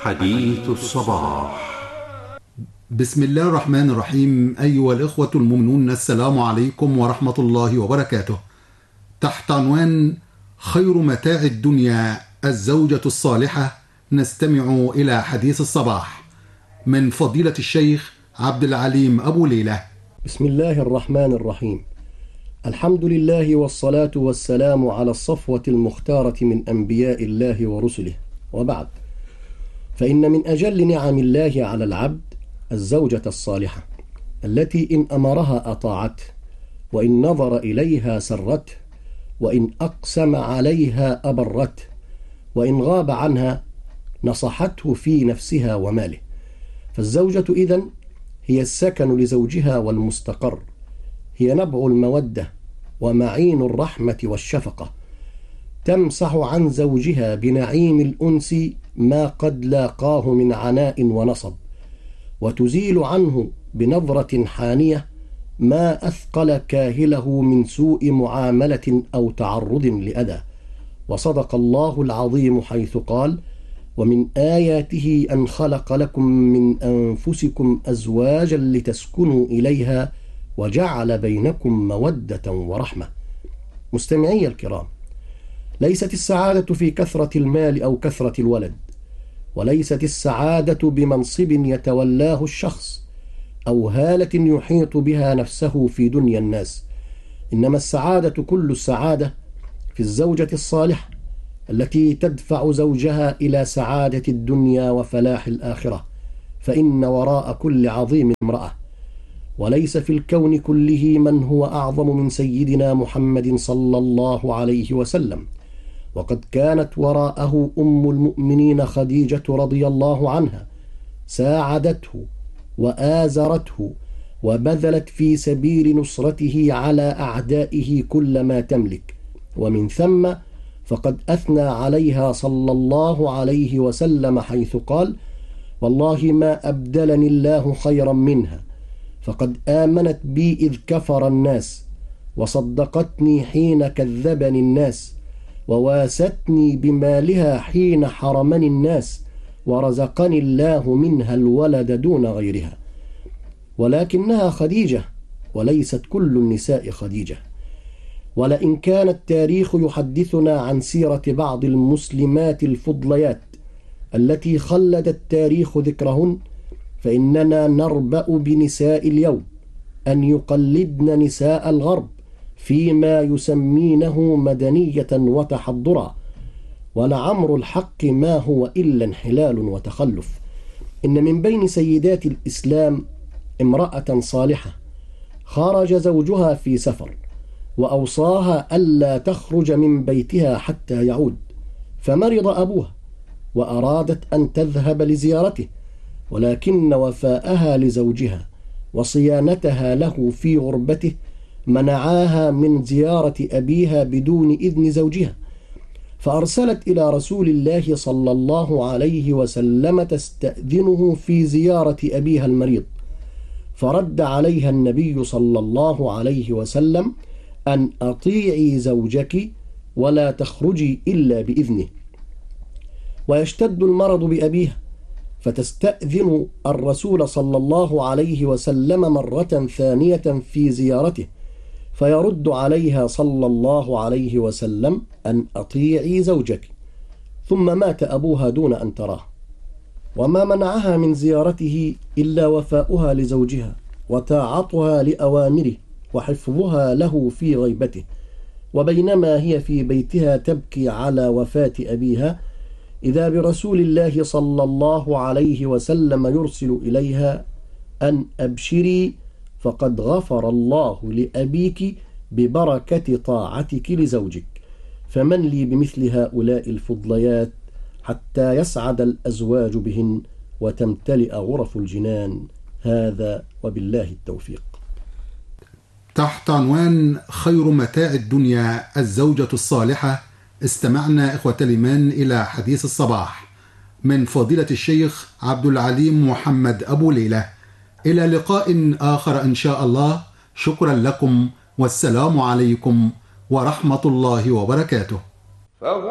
حديث الصباح. بسم الله الرحمن الرحيم. أيها الإخوة المؤمنون، السلام عليكم ورحمة الله وبركاته. تحت عنوان خير متاع الدنيا الزوجة الصالحة، نستمع إلى حديث الصباح من فضيلة الشيخ عبد العليم أبو ليلى. بسم الله الرحمن الرحيم. الحمد لله والصلاة والسلام على الصفوة المختارة من أنبياء الله ورسله، وبعد، فإن من أجل نعم الله على العبد الزوجة الصالحة، التي إن أمرها أطاعته، وإن نظر إليها سرته، وإن أقسم عليها أبرته، وإن غاب عنها نصحته في نفسها وماله. فالزوجة إذن هي السكن لزوجها والمستقر، هي نبع المودة ومعين الرحمة والشفقة، تمسح عن زوجها بنعيم الأنس ما قد لاقاه من عناء ونصب، وتزيل عنه بنظرة حانية ما أثقل كاهله من سوء معاملة أو تعرض لأذى. وصدق الله العظيم حيث قال: ومن آياته أن خلق لكم من أنفسكم أزواجا لتسكنوا إليها وجعل بينكم مودة ورحمة. مستمعي الكرام، ليست السعادة في كثرة المال أو كثرة الولد، وليست السعادة بمنصب يتولاه الشخص أو هالة يحيط بها نفسه في دنيا الناس، إنما السعادة كل السعادة في الزوجة الصالحة التي تدفع زوجها إلى سعادة الدنيا وفلاح الآخرة. فإن وراء كل عظيم امرأة، وليس في الكون كله من هو أعظم من سيدنا محمد صلى الله عليه وسلم. وقد كانت وراءه أم المؤمنين خديجة رضي الله عنها، ساعدته وآزرته وبذلت في سبيل نصرته على أعدائه كل ما تملك، ومن ثم فقد أثنى عليها صلى الله عليه وسلم حيث قال: والله ما أبدلني الله خيرا منها، فقد آمنت بي إذ كفر الناس، وصدقتني حين كذبني الناس، وواستني بمالها حين حرمني الناس، ورزقني الله منها الولد دون غيرها. ولكنها خديجة، وليست كل النساء خديجة. ولئن كان التاريخ يحدثنا عن سيرة بعض المسلمات الفضليات التي خلد التاريخ ذكرهن، فإننا نربأ بنساء اليوم أن يقلدن نساء الغرب فيما يسمينه مدنية وتحضرا، ولعمر الحق ما هو إلا انحلال وتخلف. إن من بين سيدات الإسلام امرأة صالحة خرج زوجها في سفر، وأوصاها ألا تخرج من بيتها حتى يعود، فمرض أبوها وأرادت أن تذهب لزيارته، ولكن وفاءها لزوجها وصيانتها له في غربته منعاها من زيارة أبيها بدون إذن زوجها، فأرسلت إلى رسول الله صلى الله عليه وسلم تستأذنه في زيارة أبيها المريض، فرد عليها النبي صلى الله عليه وسلم: أن أطيعي زوجك ولا تخرجي إلا بإذنه. ويشتد المرض بأبيها، فتستأذن الرسول صلى الله عليه وسلم مرة ثانية في زيارته، فيرد عليها صلى الله عليه وسلم: أن أطيعي زوجك. ثم مات أبوها دون أن تراه، وما منعها من زيارته إلا وفاؤها لزوجها وطاعتها لأوامره وحفظها له في غيبته. وبينما هي في بيتها تبكي على وفاة أبيها، إذا برسول الله صلى الله عليه وسلم يرسل إليها: أن أبشري، فقد غفر الله لأبيك ببركة طاعتك لزوجك. فمن لي بمثل هؤلاء الفضليات حتى يسعد الأزواج بهن وتمتلئ غرف الجنان. هذا وبالله التوفيق. تحت عنوان خير متاع الدنيا الزوجة الصالحة، استمعنا إخوة الإيمان إلى حديث الصباح من فضيلة الشيخ عبد العليم محمد أبو ليلى. إلى لقاء آخر إن شاء الله. شكرا لكم، والسلام عليكم ورحمة الله وبركاته.